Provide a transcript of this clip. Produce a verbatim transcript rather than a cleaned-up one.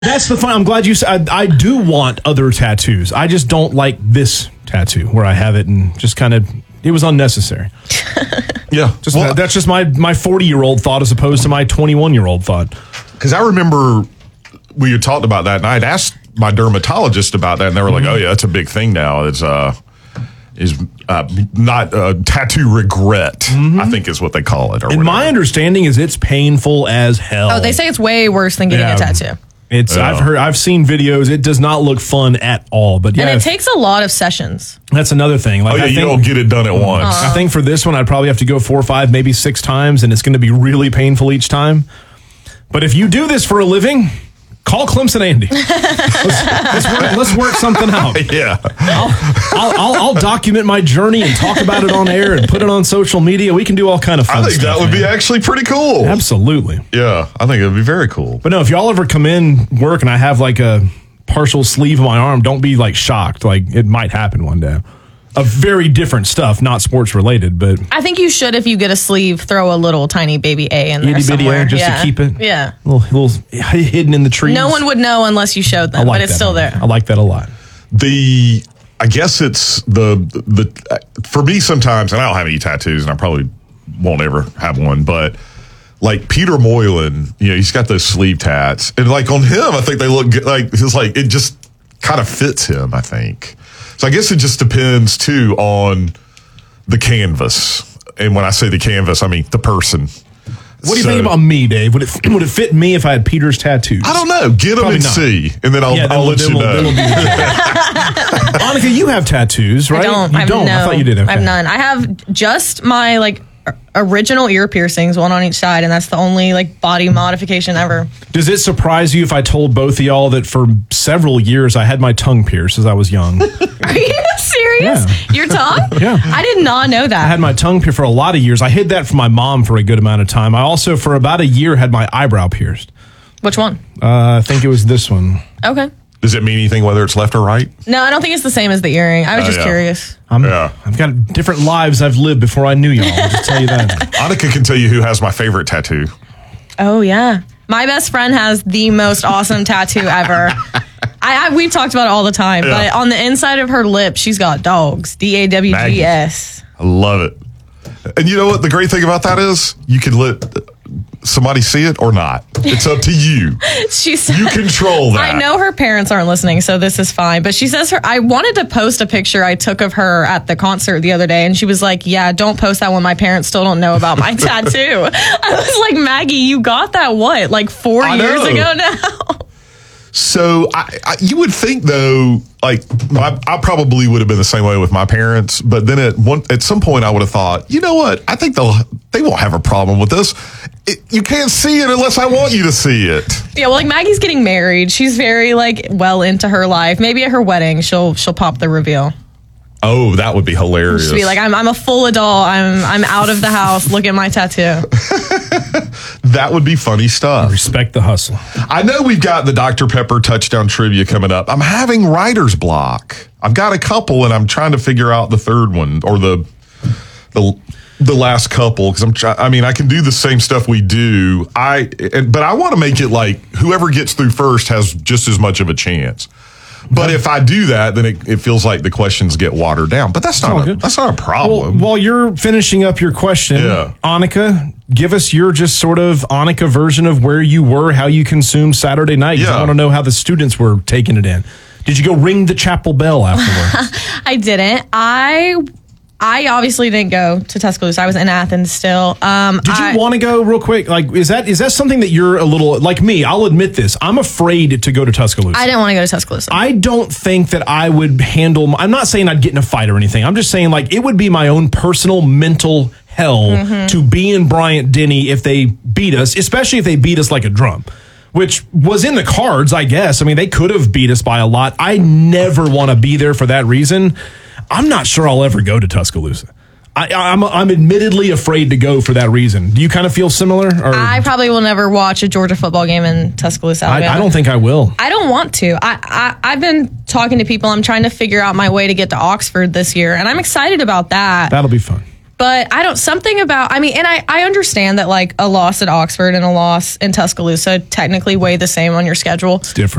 That's the fun. I'm glad you said. I, I do want other tattoos. I just don't like this tattoo where I have it and just kind of. It was unnecessary. Yeah, just well, that's just my my forty year old thought as opposed to my twenty-one year old thought. Because I remember we had talked about that, and I'd asked my dermatologist about that, and they were like, "Oh yeah, that's a big thing now. It's uh, is uh, not uh, tattoo regret. Mm-hmm. I think is what they call it." Or and whatever. my understanding is it's painful as hell. Oh, they say it's way worse than getting yeah. a tattoo. It's yeah. I've heard I've seen videos. It does not look fun at all. But yeah, and it takes a lot of sessions. That's another thing. Like oh yeah, I you think, don't get it done at once. I think for this one, I'd probably have to go four or five, maybe six times, and it's going to be really painful each time. But if you do this for a living, call Clemson Andy. let's, let's, work, let's work something out. Yeah, I'll, I'll, I'll, I'll document my journey and talk about it on air and put it on social media. We can do all kind of fun I think stuff, that would man. be actually pretty cool. Absolutely. Yeah, I think it would be very cool. But no, if y'all ever come in work and I have like a partial sleeve of my arm, don't be like shocked. Like it might happen one day. Of very different stuff, not sports related, but I think you should, if you get a sleeve, throw a little tiny baby A in there itty bitty somewhere. A just yeah. to keep it, Yeah. a little, little hidden in the trees. No one would know unless you showed them, I like but it's that still idea. there. I like that a lot. The I guess it's the the for me sometimes, and I don't have any tattoos, and I probably won't ever have one, but like Peter Moylan, you know, he's got those sleeve tats, and like on him, I think they look good. Like it's like it just kind of fits him, I think. So I guess it just depends too on the canvas, and when I say the canvas, I mean the person. What do you So, think about me, Dave? Would it would it fit me if I had Peter's tattoos? I don't know. Get them Probably and not. see, and then I'll, Yeah, then I'll we'll- let then you we'll- then know. we'll be the judge. Monica, you have tattoos, right? I don't. You I have don't. No, I thought you did. Okay. I have none. I have just my like original ear piercings, one on each side, and that's the only like body modification ever. Does it surprise you if I told both of y'all that for several years I had my tongue pierced as I was young? Are you serious? Yeah. Your tongue? Yeah. I did not know that. I had my tongue pierced for a lot of years. I hid that from my mom for a good amount of time. I also, for about a year, had my eyebrow pierced. Which one? Uh, I think it was this one. Okay. Does it mean anything whether it's left or right? No, I don't think it's the same as the earring. I was Oh, just yeah. curious. I'm, Yeah. I've got different lives I've lived before I knew y'all. I'll just tell you that. Annika can tell you who has my favorite tattoo. Oh, yeah. My best friend has the most awesome tattoo ever. I, I We've talked about it all the time, Yeah. but on the inside of her lip, she's got dogs. D A W G S. I love it. And you know what the great thing about that is? You can let somebody see it or not. It's up to you. She says, You control that. I know her parents aren't listening, so this is fine. But she says her. I wanted to post a picture I took of her at the concert the other day, and she was like, "Yeah, don't post that one. My parents still don't know about my tattoo." I was like, "Maggie, you got that what? Like four I years know. ago now?" So I, I, you would think though, like I, I probably would have been the same way with my parents, but then at one at some point I would have thought, you know what? I think they'll they won't have a problem with this. It, you can't see it unless I want you to see it. Yeah, well, like Maggie's getting married. She's very like well into her life. Maybe at her wedding, she'll she'll pop the reveal. Oh, that would be hilarious. She'll be like, "I'm I'm a full adult. I'm I'm out of the house. Look at my tattoo." That would be funny stuff. Respect the hustle. I know we've got the Doctor Pepper touchdown trivia coming up. I'm having writer's block. I've got a couple, and I'm trying to figure out the third one or the the the last couple because I'm. Try- I mean, I can do the same stuff we do. I and, but I want to make it like whoever gets through first has just as much of a chance. But if I do that, then it, it feels like the questions get watered down. But that's all not a, good. that's not a Well, problem. while you're finishing up your question, Yeah. Annika, give us your just sort of Annika version of where you were, how you consumed Saturday night. 'Cause Yeah. I want to know how the students were taking it in. Did you go ring the chapel bell afterwards? I didn't. I I obviously didn't go to Tuscaloosa. I was in Athens still. Um, Did you I, want to go real quick? Like, is that is that something that you're a little like me? I'll admit this. I'm afraid to go to Tuscaloosa. I didn't want to go to Tuscaloosa. I don't think that I would handle. My, I'm not saying I'd get in a fight or anything. I'm just saying like it would be my own personal mental hell Mm-hmm. to be in Bryant Denny if they beat us, especially if they beat us like a drum, which was in the cards, I guess. I mean, they could have beat us by a lot. I never want to be there for that reason. I'm not sure I'll ever go to Tuscaloosa. I, I'm I'm admittedly afraid to go for that reason. Do you kind of feel similar? Or I probably will never watch a Georgia football game in Tuscaloosa, I, Alabama. I don't think I will. I don't want to. I, I, I've been talking to people. I'm trying to figure out my way to get to Oxford this year, and I'm excited about that. That'll be fun. But I don't, something about, I mean, and I, I understand that like a loss at Oxford and a loss in Tuscaloosa technically weigh the same on your schedule. It's different.